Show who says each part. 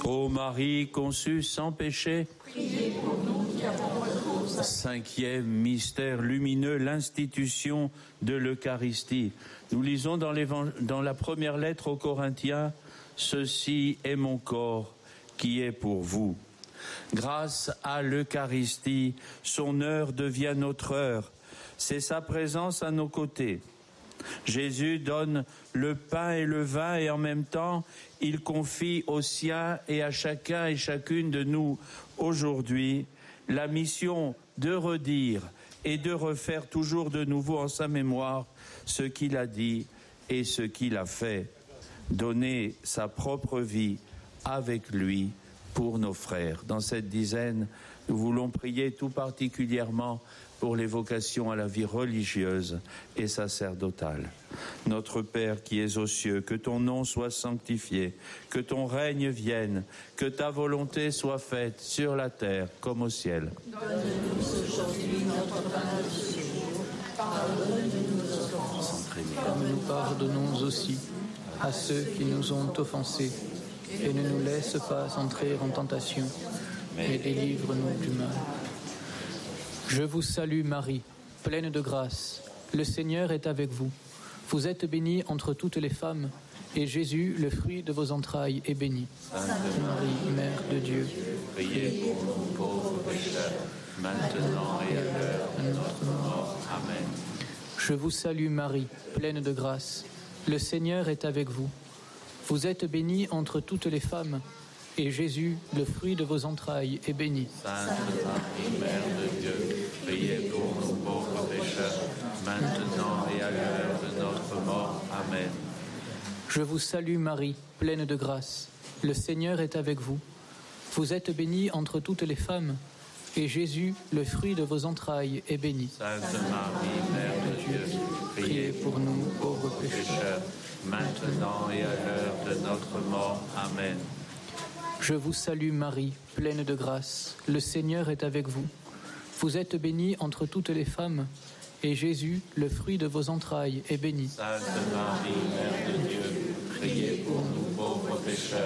Speaker 1: Ô Marie conçue sans péché,
Speaker 2: Priez pour nous qui avons recours à...
Speaker 1: Cinquième mystère lumineux, l'institution de l'Eucharistie. Nous lisons dans la première lettre aux Corinthiens, « Ceci est mon corps qui est pour vous ». Grâce à l'Eucharistie, son heure devient notre heure. C'est sa présence à nos côtés. Jésus donne le pain et le vin et en même temps, il confie aux siens et à chacun et chacune de nous aujourd'hui la mission de redire et de refaire toujours de nouveau en sa mémoire ce qu'il a dit et ce qu'il a fait. Donner sa propre vie avec lui pour nos frères. Dans cette dizaine, nous voulons prier tout particulièrement pour les vocations à la vie religieuse et sacerdotale. Notre Père qui es aux cieux, que ton nom soit sanctifié, que ton règne vienne, que ta volonté soit faite sur la terre comme au ciel.
Speaker 2: Donne-nous aujourd'hui notre pain de ce jour. Pardonne-nous nos offenses,
Speaker 3: comme nous pardonnons aussi à ceux qui nous ont offensés. Et ne nous laisse pas entrer en tentation, mais délivre-nous du mal. Je vous salue Marie, pleine de grâce. Le Seigneur est avec vous. Vous êtes bénie entre toutes les femmes, et Jésus, le fruit de vos entrailles, est béni.
Speaker 1: Sainte
Speaker 3: Marie, Mère de Dieu,
Speaker 1: priez pour nous pauvres pécheurs, maintenant et à l'heure de notre mort. Amen.
Speaker 3: Je vous salue Marie, pleine de grâce. Le Seigneur est avec vous. Vous êtes bénie entre toutes les femmes, et Jésus, le fruit de vos entrailles, est béni.
Speaker 1: Sainte Marie, Mère de Dieu, priez pour nous pauvres pécheurs, maintenant et à l'heure de notre mort. Amen.
Speaker 3: Je vous salue Marie, pleine de grâce. Le Seigneur est avec vous. Vous êtes bénie entre toutes les femmes, et Jésus, le fruit de vos entrailles, est béni.
Speaker 1: Sainte Marie, Mère de Dieu, priez pour nous pauvres pécheurs, maintenant et à l'heure de notre mort. Amen.
Speaker 3: Je vous salue Marie, pleine de grâce. Le Seigneur est avec vous. Vous êtes bénie entre toutes les femmes, et Jésus, le fruit de vos entrailles, est béni.
Speaker 1: Sainte Marie, Mère de Dieu, priez pour nous pauvres pécheurs,